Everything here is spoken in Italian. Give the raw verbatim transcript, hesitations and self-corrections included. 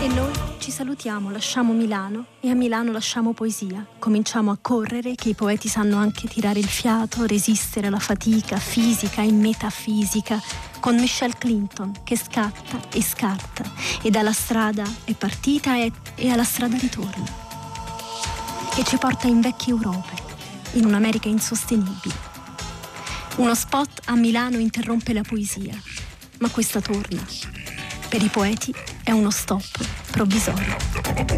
noi ci salutiamo, lasciamo Milano e a Milano lasciamo poesia. Cominciamo a correre, che i poeti sanno anche tirare il fiato, resistere alla fatica fisica e metafisica, con Michelle Clinton che scatta e scarta e dalla strada è partita e, e alla strada ritorna. E ci porta in vecchie Europe, in un'America insostenibile. Uno spot a Milano interrompe la poesia, ma questa torna. Per i poeti è uno stop provvisorio.